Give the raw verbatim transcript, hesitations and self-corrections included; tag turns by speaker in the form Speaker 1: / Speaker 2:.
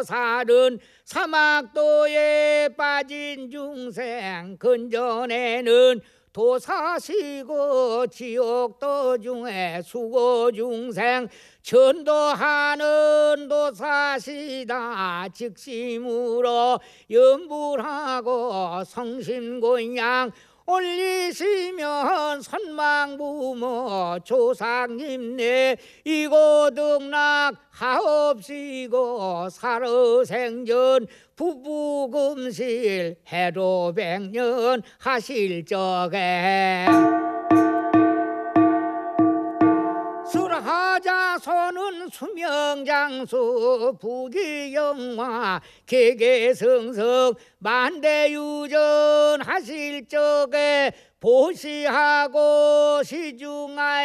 Speaker 1: 살은 사막도에 빠진 중생 근전에는 도사시고 지옥도 중에 수고 중생 전도하는 도사시다 직심으로 염불하고 성심곤양 올리시면 선망부모 조상님네 이고등락 하옵시고 살아생전 부부금실 해로백년 하실 적에 술하자소는 수명장수 부귀영화 계계성성 만대유전 하실 적에 보시하고 시중하에